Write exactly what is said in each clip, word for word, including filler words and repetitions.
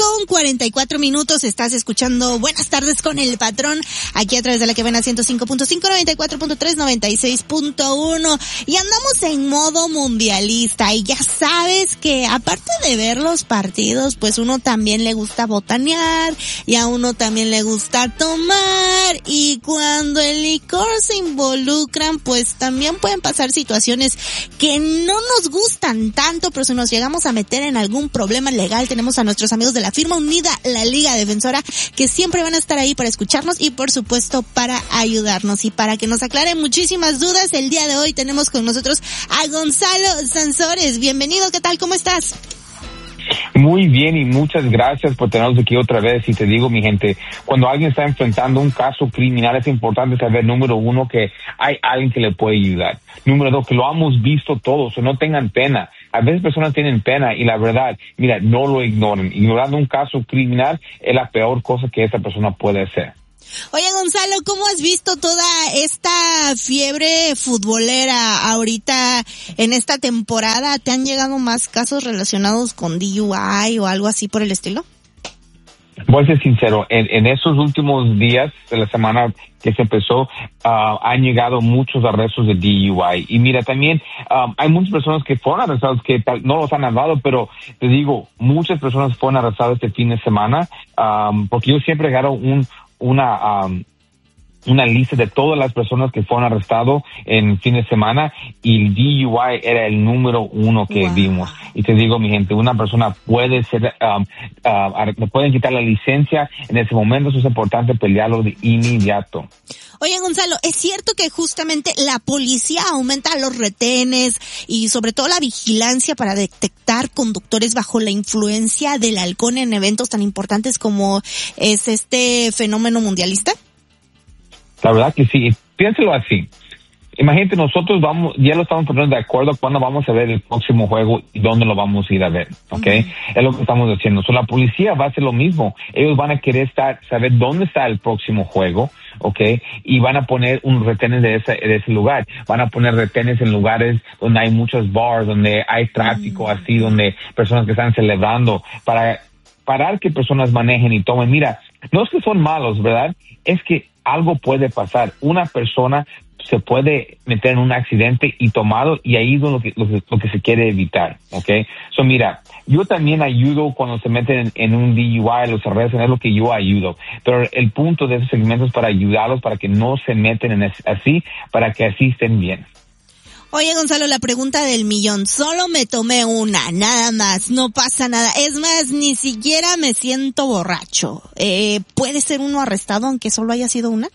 con cuarenta y cuatro minutos. Estás escuchando Buenas Tardes con el Patrón, aquí a través de la que ven a ciento cinco punto cinco, noventa y cuatro punto tres, noventa y seis punto uno. Y andamos en modo mundialista. Y ya sabes que aparte de ver los partidos, pues uno también le gusta botanear, y a uno también le gusta tomar. Y cuando el licor se involucran, pues también pueden pasar situaciones que no nos gustan tanto, pero si nos llegamos a meter en algún problema legal, tenemos a nuestros amigos de la firma unida, la Liga Defensora, que siempre van a estar ahí para escucharnos y por supuesto para ayudarnos. Y para que nos aclaren muchísimas dudas, el día de hoy tenemos con nosotros a Gonzalo Sansores. Bienvenido, ¿qué tal? ¿Cómo estás? Muy bien y muchas gracias por tenernos aquí otra vez. Y te digo, mi gente, cuando alguien está enfrentando un caso criminal es importante saber, número uno, que hay alguien que le puede ayudar. Número dos, que lo hemos visto todos, o no tengan pena. A veces personas tienen pena y la verdad, mira, no lo ignoren. Ignorando un caso criminal es la peor cosa que esa persona puede hacer. Oye, Gonzalo, ¿cómo has visto toda esta fiebre futbolera ahorita en esta temporada? ¿Te han llegado más casos relacionados con D U I o algo así por el estilo? Voy a ser sincero, en, en esos últimos días de la semana que se empezó, uh, han llegado muchos arrestos de D U I. Y mira, también um, hay muchas personas que fueron arrestados que tal, no los han hablado, pero te digo, muchas personas fueron arrestadas este fin de semana, um, porque yo siempre agarro un, una, um, una lista de todas las personas que fueron arrestados en fin de semana, y el D U I era el número uno que wow. vimos. Y te digo, mi gente, una persona puede ser, um, uh, le pueden quitar la licencia en ese momento. Eso es importante pelearlo de inmediato. Oye, Gonzalo, ¿es cierto que justamente la policía aumenta los retenes y sobre todo la vigilancia para detectar conductores bajo la influencia del alcohol en eventos tan importantes como es este fenómeno mundialista? La verdad que sí. Piénselo así. Imagínate, nosotros vamos, ya lo estamos poniendo de acuerdo cuándo vamos a ver el próximo juego y dónde lo vamos a ir a ver, ¿ok? Uh-huh. Es lo que estamos diciendo. So, la policía va a hacer lo mismo. Ellos van a querer estar, saber dónde está el próximo juego, ¿ok? Y van a poner un retén de ese, de ese lugar. Van a poner retenes en lugares donde hay muchos bars, donde hay tráfico, uh-huh. así, donde personas que están celebrando, para parar que personas manejen y tomen. Mira, no es que son malos, ¿verdad? Es que algo puede pasar. Una persona se puede meter en un accidente y tomado, y ahí es lo que, lo que, lo que se quiere evitar, ¿ok? So, mira, yo también ayudo cuando se meten en, en un D U I, los arrestan, es lo que yo ayudo. Pero el punto de esos segmentos es para ayudarlos, para que no se meten en es, así, para que así estén bien. Oye, Gonzalo, la pregunta del millón. Solo me tomé una, nada más, no pasa nada. Es más, ni siquiera me siento borracho. Eh, ¿Puede ser uno arrestado aunque solo haya sido una?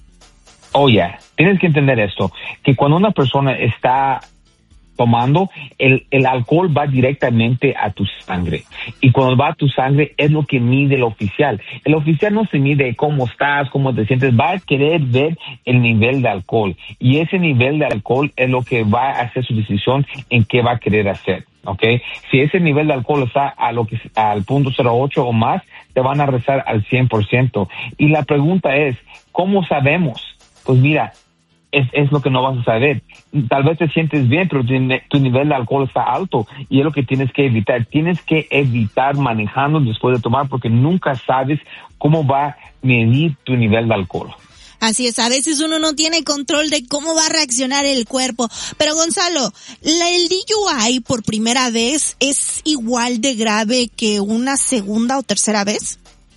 Oh, ya. Yeah. Tienes que entender esto, que cuando una persona está tomando, el, el alcohol va directamente a tu sangre. Y cuando va a tu sangre es lo que mide el oficial. El oficial no se mide cómo estás, cómo te sientes, va a querer ver el nivel de alcohol. Y ese nivel de alcohol es lo que va a hacer su decisión en qué va a querer hacer. Okay, si ese nivel de alcohol está a lo que al punto cero ocho o más, te van a rezar al cien por ciento. Y la pregunta es, ¿cómo sabemos? Pues mira, es, es lo que no vas a saber. Tal vez te sientes bien, pero tu, tu nivel de alcohol está alto, y es lo que tienes que evitar. Tienes que evitar manejando después de tomar, porque nunca sabes cómo va a medir tu nivel de alcohol. Así es, a veces uno no tiene control de cómo va a reaccionar el cuerpo. Pero Gonzalo, la, el D U I por primera vez es igual de grave que una segunda o tercera vez.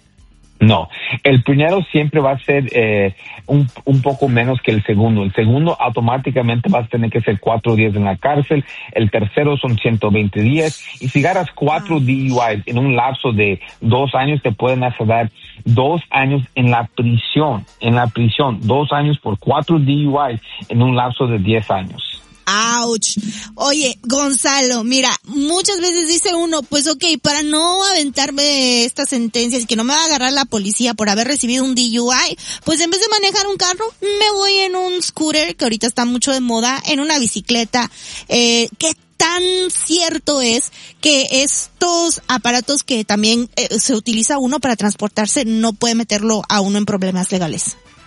No, el primero siempre va a ser eh, un, un poco menos que el segundo. El segundo automáticamente vas a tener que ser cuatro días en la cárcel. El tercero son ciento veinte días. Y si agarras cuatro D U I en un lapso de dos años, te pueden hacer dar dos años en la prisión. En la prisión, dos años por cuatro D U I en un lapso de diez años. Ouch. Oye, Gonzalo, mira, muchas veces dice uno, pues ok, para no aventarme estas sentencias y que no me va a agarrar la policía por haber recibido un D U I, pues en vez de manejar un carro, me voy en un scooter, que ahorita está mucho de moda, en una bicicleta. Eh, ¿qué tan cierto es que estos aparatos que también eh, se utiliza uno para transportarse no puede meterlo a uno en problemas legales?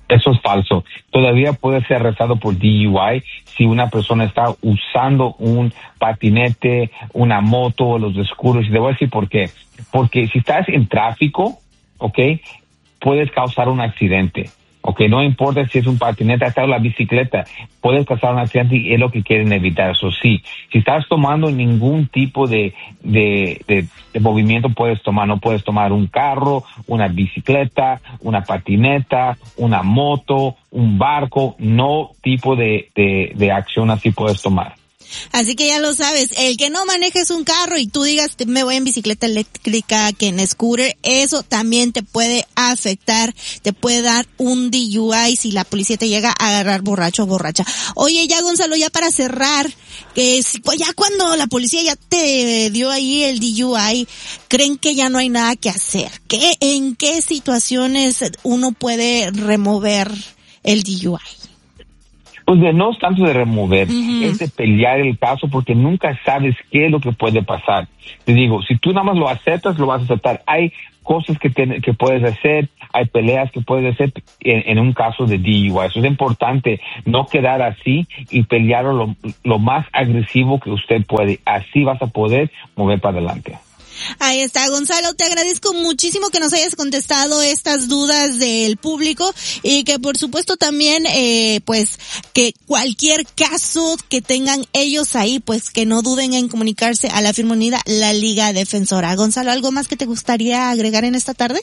Eso es falso. Todavía puede ser arrestado por D U I si una persona está usando un patinete, una moto, los escudos. Y te voy a decir por qué. Porque si estás en tráfico, ¿ok? Puedes causar un accidente. Ok, no importa si es un patinete, hasta la bicicleta, puedes causar un accidente y es lo que quieren evitar. Eso sí, si estás tomando ningún tipo de, de, de, de movimiento puedes tomar, no puedes tomar un carro, una bicicleta, una patineta, una moto, un barco, no tipo de, de, de acción así puedes tomar. Así que ya lo sabes, el que no manejes un carro y tú digas me voy en bicicleta eléctrica, que en scooter, eso también te puede afectar, te puede dar un D U I si la policía te llega a agarrar borracho o borracha. Oye, ya Gonzalo, ya para cerrar, que si, pues ya cuando la policía ya te dio ahí el D U I, ¿creen que ya no hay nada que hacer? ¿Qué, en qué situaciones uno puede remover el D U I? Pues de no es tanto de remover, uh-huh. es de pelear el caso porque nunca sabes qué es lo que puede pasar. Te digo, si tú nada más lo aceptas, lo vas a aceptar. Hay cosas que, te, que puedes hacer, hay peleas que puedes hacer en, en un caso de D U I. Eso es importante, no quedar así y pelear lo, lo más agresivo que usted puede. Así vas a poder mover para adelante. Ahí está, Gonzalo, te agradezco muchísimo que nos hayas contestado estas dudas del público y que por supuesto también, eh, pues, que cualquier caso que tengan ellos ahí, pues que no duden en comunicarse a la firma unida, la Liga Defensora. Gonzalo, ¿algo más que te gustaría agregar en esta tarde?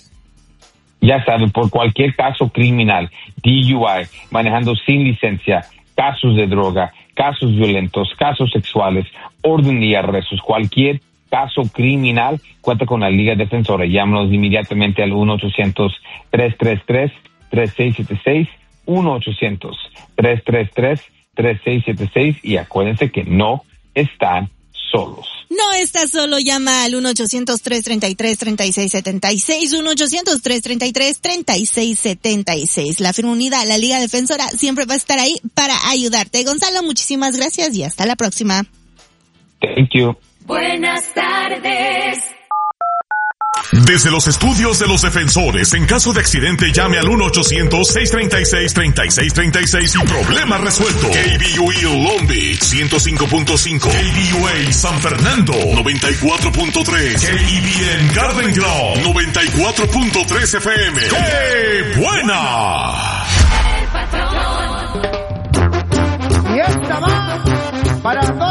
Ya saben, por cualquier caso criminal, D U I, manejando sin licencia, casos de droga, casos violentos, casos sexuales, orden y arrestos, cualquier caso criminal, cuenta con la Liga Defensora. Llámanos inmediatamente al uno ochocientos, tres tres tres, tres seis siete seis, uno ochocientos, tres tres tres, tres seis siete seis y acuérdense que no están solos. No estás solo, llama al uno ochocientos, tres tres tres, tres seis siete seis, uno ochocientos, tres tres tres, tres seis siete seis. La firma unida, la Liga Defensora, siempre va a estar ahí para ayudarte. Gonzalo, muchísimas gracias y hasta la próxima. Thank you. Buenas tardes. Desde los estudios de los defensores, en caso de accidente llame al uno ochocientos, seis tres seis, tres seis tres seis y problema resuelto. K B U E Long Beach ciento cinco punto cinco, K B U A San Fernando noventa y cuatro punto tres, K E B N Garden Grove noventa y cuatro punto tres F M. ¡Qué buena! El patrón. Y esta va para